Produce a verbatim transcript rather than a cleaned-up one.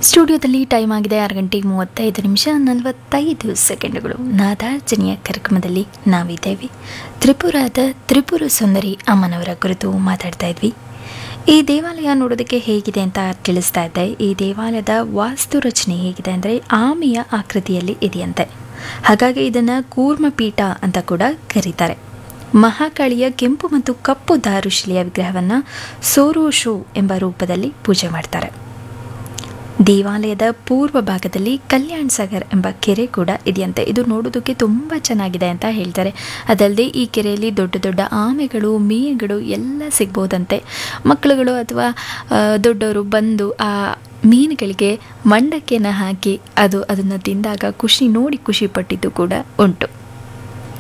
ಸ್ಟುಡಿಯೋದಲ್ಲಿ ಟೈಮ್ ಆಗಿದೆ ಆರು ಗಂಟೆ ಮೂವತ್ತೈದು ನಿಮಿಷ ನಲವತ್ತೈದು ಸೆಕೆಂಡುಗಳು. ನಾದಾರ್ಜನೆಯ ಕಾರ್ಯಕ್ರಮದಲ್ಲಿ ನಾವಿದ್ದೇವೆ. ತ್ರಿಪುರಾದ ತ್ರಿಪುರ ಸುಂದರಿ ಅಮ್ಮನವರ ಕುರಿತು ಮಾತಾಡ್ತಾ ಇದ್ವಿ. ಈ ದೇವಾಲಯ ನೋಡೋದಕ್ಕೆ ಹೇಗಿದೆ ಅಂತ ತಿಳಿಸ್ತಾ ಇದ್ದೆ. ಈ ದೇವಾಲಯದ ವಾಸ್ತು ರಚನೆ ಹೇಗಿದೆ ಅಂದರೆ ಆಮೆಯ ಆಕೃತಿಯಲ್ಲಿ ಇದೆಯಂತೆ. ಹಾಗಾಗಿ ಇದನ್ನು ಕೂರ್ಮಪೀಠ ಅಂತ ಕೂಡ ಕರೀತಾರೆ. ಮಹಾಕಾಳಿಯ ಕೆಂಪು ಮತ್ತು ಕಪ್ಪು ದಾರುಶಿಲೆಯ ವಿಗ್ರಹವನ್ನು ಸೋರೋಶೋ ಎಂಬ ರೂಪದಲ್ಲಿ ಪೂಜೆ ಮಾಡ್ತಾರೆ. ದೇವಾಲಯದ ಪೂರ್ವ ಭಾಗದಲ್ಲಿ ಕಲ್ಯಾಣ್ ಸಾಗರ್ ಎಂಬ ಕೆರೆ ಕೂಡ ಇದೆಯಂತೆ. ಇದು ನೋಡೋದಕ್ಕೆ ತುಂಬ ಚೆನ್ನಾಗಿದೆ ಅಂತ ಹೇಳ್ತಾರೆ. ಅದಲ್ಲದೆ ಈ ಕೆರೆಯಲ್ಲಿ ದೊಡ್ಡ ದೊಡ್ಡ ಆಮೆಗಳು, ಮೀನುಗಳು ಎಲ್ಲ ಸಿಗ್ಬೋದಂತೆ. ಮಕ್ಕಳುಗಳು ಅಥವಾ ದೊಡ್ಡವರು ಬಂದು ಆ ಮೀನುಗಳಿಗೆ ಮಂಡಕ್ಕೆನ ಹಾಕಿ ಅದು ಅದನ್ನು ತಿಂದಾಗ ಖುಷಿ ನೋಡಿ ಖುಷಿ ಪಟ್ಟಿದ್ದು ಕೂಡ ಉಂಟು.